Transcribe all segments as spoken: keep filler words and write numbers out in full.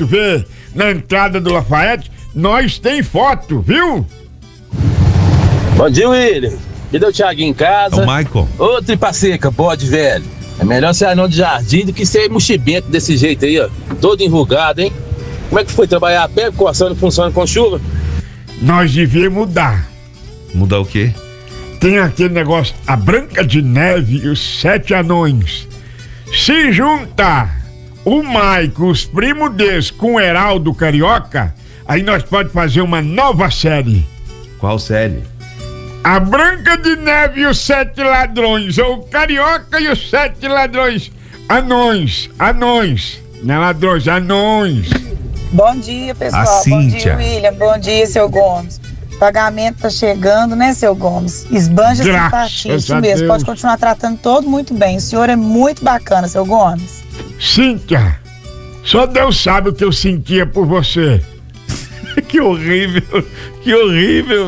tu vê na entrada do Lafayette, nós tem foto, viu? Bom dia, William. Cadê o Thiaguinho em casa? É o Michael. Ô, tripa seca, bode, velho. É melhor ser anão de jardim do que ser mochibento desse jeito aí, ó. Todo enrugado, hein? Como é que foi trabalhar a pé, coçando funciona com chuva? Nós devíamos mudar. Mudar o quê? Tem aquele negócio, a Branca de Neve e os Sete Anões. Se juntar o Maico, os primos deles, com o Heraldo Carioca, aí nós podemos fazer uma nova série. Qual série? A Branca de Neve e os Sete Ladrões, ou o Carioca e os Sete Ladrões. Anões, anões, não é ladrões, anões. Bom dia, pessoal. A Bom Cíntia. dia, William. Bom dia, seu Gomes. O pagamento tá chegando, né, seu Gomes? Esbanja Graças simpatia, isso a mesmo. Deus. Pode continuar tratando todo muito bem. O senhor é muito bacana, seu Gomes. Cíntia, só Deus sabe o que eu sentia por você. Que horrível, que horrível.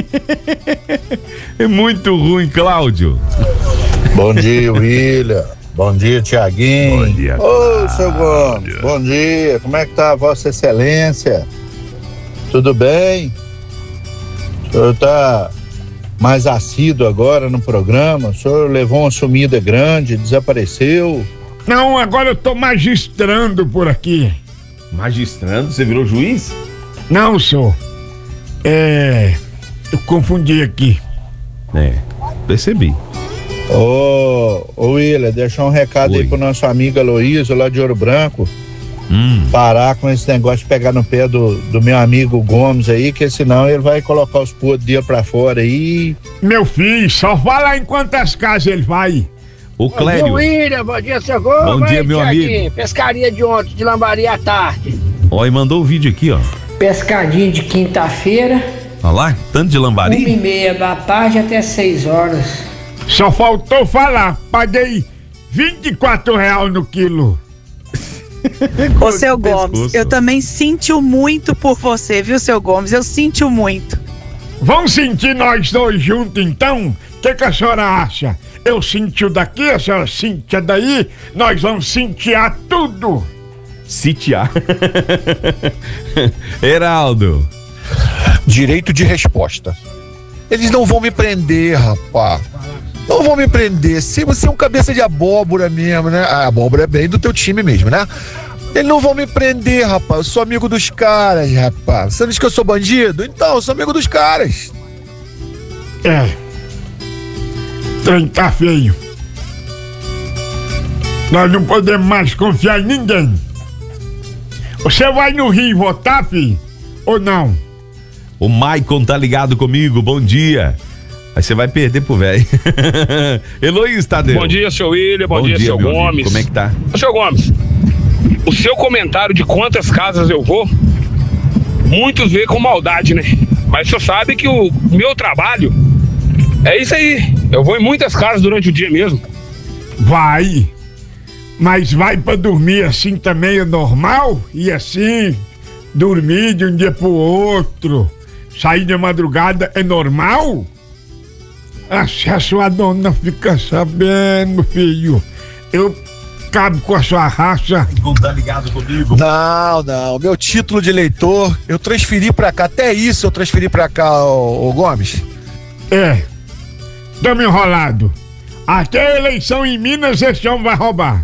É muito ruim, Cláudio. Bom dia, William. Bom dia, Thiaguinho. Bom dia, Ô, seu Gomes, bom dia. Como é que tá a Vossa Excelência? Tudo bem? O senhor tá mais assíduo agora no programa? O senhor levou uma sumida grande, desapareceu? Não, agora eu tô magistrando por aqui. Magistrando? Você virou juiz? Não, senhor. É... Eu confundi aqui. É, percebi. Ô, ô William, deixa um recado Oi. aí pro nosso amigo Aloysio lá de Ouro Branco. Hum. Parar com esse negócio de pegar no pé do, do meu amigo Gomes aí, que senão ele vai colocar os podres dele pra fora aí. Meu filho, só fala em quantas casas ele vai. O Bom Clélio. dia, William. Bom dia, seu Gomes. Bom dia, Aí, meu Thiaguinho, amigo. Pescaria de ontem, de Lambari à tarde. Ó, e mandou o vídeo aqui, ó. Pescadinho de quinta-feira, Olha lá, tanto de uma e lambari. meia da tarde até seis horas. Só faltou falar, paguei vinte e quatro reais no quilo. Ô, seu Gomes, pescoço. eu também sinto muito por você, viu, seu Gomes? Eu sinto muito. Vamos sentir nós dois juntos então? O que, que a senhora acha? Eu senti o daqui, a senhora sente a daí, nós vamos sentir tudo. Sitiar. Heraldo. Direito de resposta. Eles não vão me prender, rapaz. Não vão me prender. Se você é um cabeça de abóbora mesmo, né? A abóbora é bem do teu time mesmo, né? Eles não vão me prender, rapaz. Eu sou amigo dos caras, rapaz. Você não diz que eu sou bandido? Então, eu sou amigo dos caras. É. Trem tá feio. Nós não podemos mais confiar em ninguém. Você vai no Rio votar, filho? Ou não? O Maicon tá ligado comigo, bom dia. Aí você vai perder pro velho. Heloísa Tadeu. Bom dia, seu William. Bom, dia, seu meu amigo. Gomes. Como é que tá? Ô, seu Gomes, o seu comentário de quantas casas eu vou, muitos vê com maldade, né? Mas o senhor sabe que o meu trabalho é isso aí. Eu vou em muitas casas durante o dia mesmo. Vai. Mas vai pra dormir assim também é normal? E assim, dormir de um dia pro outro, sair de madrugada é normal? Ah, se a sua dona fica sabendo, filho, eu cabo com a sua raça. Não tá ligado comigo? Não, não. Meu título de eleitor, eu transferi pra cá. Até isso eu transferi pra cá, ô, ô Gomes. É, tamo enrolado. Até a eleição em Minas esse homem vai roubar.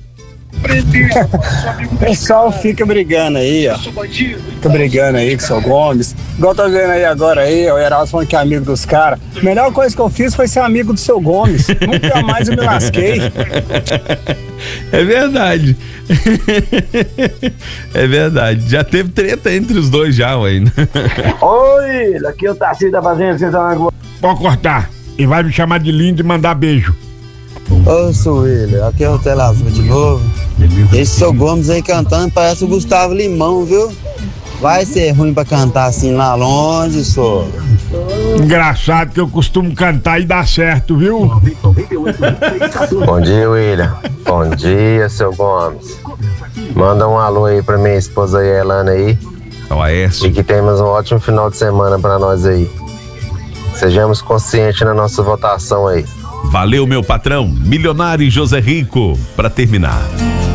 O pessoal fica brigando aí, ó. Fica brigando aí com o seu Gomes. Igual tá vendo aí agora aí, o Heraldo falando que é amigo dos caras. A melhor coisa que eu fiz foi ser amigo do seu Gomes. Nunca mais eu me lasquei. É verdade. É verdade. Já teve treta entre os dois já, ué. Oi, aqui é o Tarcísio da Fazenda Central Lagoa. Pode cortar. E vai me chamar de lindo e mandar beijo. Ô, seu William, aqui é o Tela Azul de novo. Esse seu Gomes aí cantando parece o Gustavo Limão, viu? Vai ser ruim pra cantar assim lá longe, só. Engraçado que eu costumo cantar e dá certo, viu? Bom dia, William. Bom dia, seu Gomes. Manda um alô aí pra minha esposa Elana aí. O Aécio. E que temos um ótimo final de semana pra nós aí. Sejamos conscientes na nossa votação aí. Valeu, meu patrão. Milionário e José Rico, pra terminar.